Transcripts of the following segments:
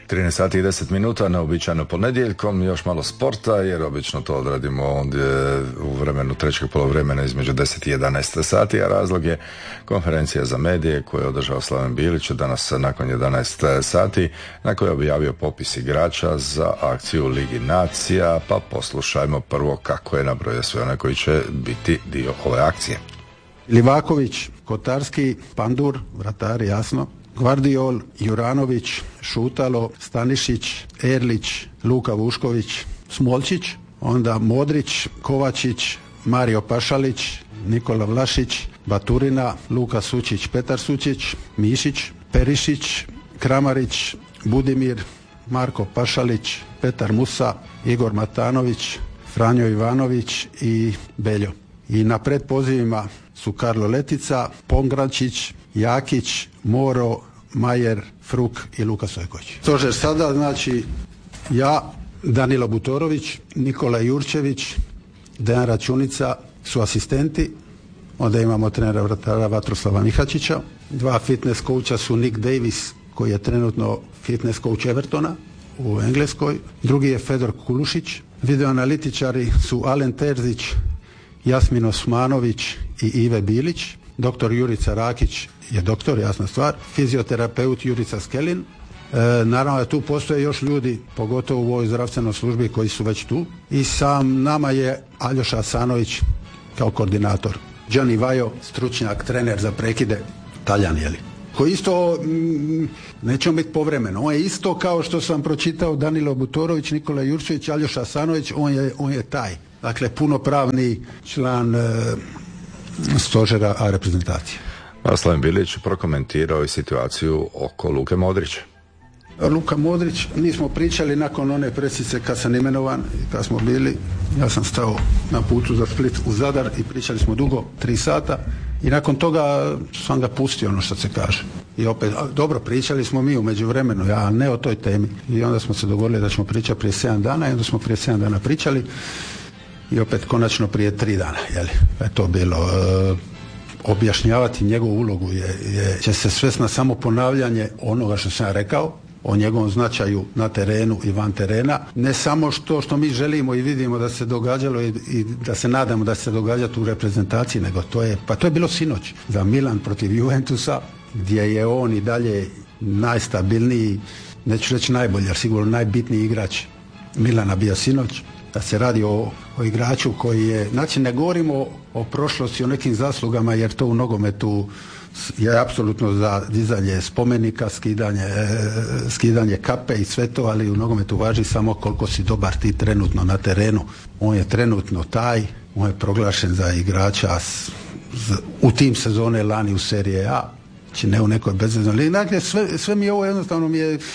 13 sati i 10 minuta, neobičajno ponedjeljkom, još malo sporta, jer obično to odradimo ondje u vremenu trećeg poluvremena između 10 i 11 sati, a razlog je konferencija za medije koju je održao Slaven Bilić danas nakon 11 sati, na kojoj je objavio popis igrača za akciju Ligi nacija, pa poslušajmo prvo kako je nabrojio sve one koji će biti dio ove akcije. Livaković, Kotarski, Pandur, vratari jasno, Gvardiol, Juranović, Šutalo, Stanišić, Erlić, Luka Vušković, Smolčić, onda Modrić, Kovačić, Mario Pašalić, Nikola Vlašić, Baturina, Luka Sučić, Petar Sučić, Mišić, Perišić, Kramarić, Budimir, Marko Pašalić, Petar Musa, Igor Matanović, Franjo Ivanović i Beljo. I na predpozivima su Karlo Letica, Pongrančić, Jakić, Moro, Majer, Fruk i Luka Sojković. Stožer sada znači ja, Danilo Butorović, Nikola Jurčević, Dejan Računica su asistenti, onda imamo trenera vratara Vatroslava Mihačića, dva fitness coacha su Nick Davis koji je trenutno fitness coach Evertona u Engleskoj, drugi je Fedor Kulušić, videoanalitičari su Alen Terzić, Jasmin Osmanović i Ive Bilić, doktor Jurica Rakić je doktor, jasna stvar, fizioterapeut Jurica Skelin. Naravno da tu postoje još ljudi, pogotovo u ovoj zdravstvenoj službi koji su već tu. I sam nama je Aljoša Asanović kao koordinator. Gianni Vajo, stručnjak, trener za prekide, Taljan jeli. Koji isto, nećemo biti povremeno, on je isto kao što sam pročitao Danilo Butorović, Nikola Jurčević, Aljoša Asanović, on je taj. Dakle, punopravni član stožera A reprezentacije. Slaven Bilić prokomentirao i situaciju oko Luke Modrića. Luka Modrić, nismo pričali nakon one presice kad sam imenovan i kad smo bili, ja sam stao na putu za Split u Zadar i pričali smo dugo, 3 sata i nakon toga sam ga pustio, ono što se kaže. I opet, dobro, pričali smo mi u međuvremenu, ja ne o toj temi. I onda smo se dogovorili da ćemo pričati prije 7 dana i onda smo prije 7 dana pričali i opet konačno prije 3 dana, jeli. Je to bilo... objašnjavati njegovu ulogu će se svesti na samo ponavljanje onoga što sam ja rekao o njegovom značaju na terenu i van terena, ne samo što mi želimo i vidimo da se događalo i da se nadamo da se događa u reprezentaciji, nego to je bilo sinoć za Milan protiv Juventusa, gdje je on i dalje najstabilniji, neću reći najbolji, jer sigurno najbitniji igrač Milana bio sinoć. Da se radi o igraču koji je, znači ne govorimo o prošlosti, o nekim zaslugama, jer to u nogometu je apsolutno za dizanje spomenika, skidanje kape i sve to, ali u nogometu važi samo koliko si dobar ti trenutno na terenu. On je trenutno taj, on je proglašen za igrača u tim sezone lani u serije A, znači ne u nekoj bezveznoj. Dakle, sve mi ovo jednostavno mi je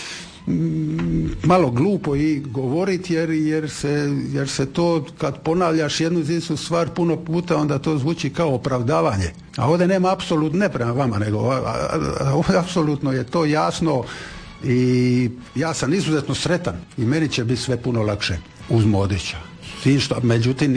malo glupo i govoriti jer se to kad ponavljaš jednu istu stvar puno puta onda to zvuči kao opravdavanje, a ovdje nema apsolutno, ne prema vama, nego ovdje apsolutno je to jasno i ja sam izuzetno sretan i meni će biti sve puno lakše uz Modrića. Međutim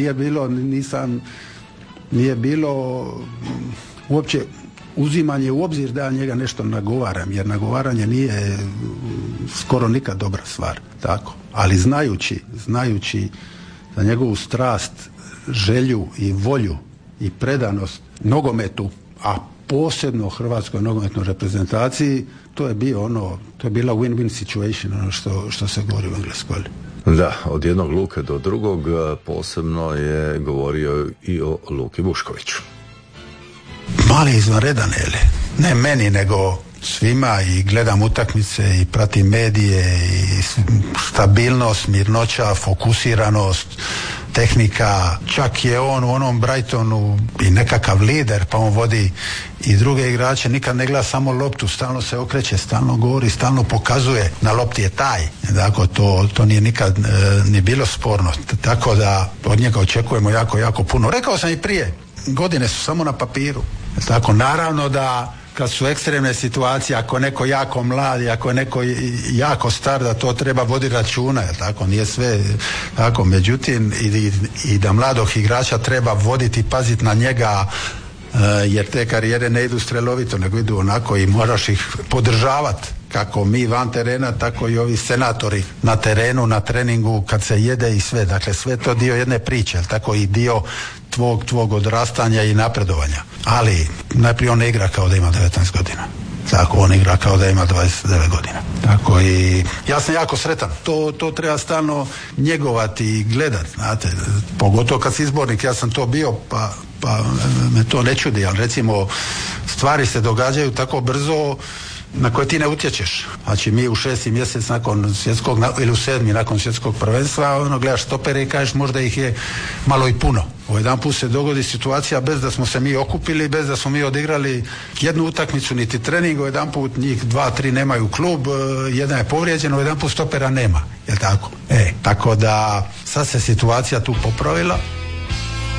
nije bilo uopće uzimanje u obzir da ja njega nešto nagovaram, jer nagovaranje nije skoro nikad dobra stvar, tako. Ali znajući za njegovu strast, želju i volju i predanost nogometu, a posebno hrvatskoj nogometnoj reprezentaciji, to je bila win-win situation, ono što se govori u Engleskoj. Da, od jednog Luke do drugog posebno je govorio i o Luki Vuškoviću. Mali izvanredan, ne meni, nego svima, i gledam utakmice i pratim medije i stabilnost, mirnoća, fokusiranost, tehnika, čak je on u onom Brightonu i nekakav lider, pa on vodi i druge igrače, nikad ne gleda samo loptu, stalno se okreće, stalno govori, stalno pokazuje, na lopti je taj, dakle to nije nikad ni bilo sporno, tako da od njega očekujemo jako, jako puno. Rekao sam i prije, godine su samo na papiru. Tako, naravno da kad su ekstremne situacije, ako je neko jako mlad i ako je neko jako star, da to treba voditi računa, tako, nije sve tako. Međutim, i da mladog igrača treba voditi i paziti na njega, jer te karijere ne idu strelovito, nego idu onako i moraš ih podržavati kako mi van terena, tako i ovi senatori na terenu, na treningu, kad se jede i sve. Dakle, sve to dio jedne priče, tako i dio tvog odrastanja i napredovanja. Ali najprije on ne igra kao da ima 19 godina. Tako, on igra kao da ima 29 godina. Tako i ja sam jako sretan. To treba stalno njegovati i gledati, znate. Pogotovo kad si izbornik, ja sam to bio, pa me to ne čudi, ali recimo stvari se događaju tako brzo na koje ti ne utječeš. Znači mi u 6. mjesec nakon svjetskog, ili u 7. nakon svjetskog prvenstva, gledaš stopere i kažeš možda ih je malo i puno. Jedan put se dogodi situacija bez da smo se mi okupili, bez da smo mi odigrali jednu utakmicu niti trening, jedan put njih 2-3 nemaju klub, jedan je povrijeđen, jedan put stopera nema. Je tako? Tako da sad se situacija tu popravila.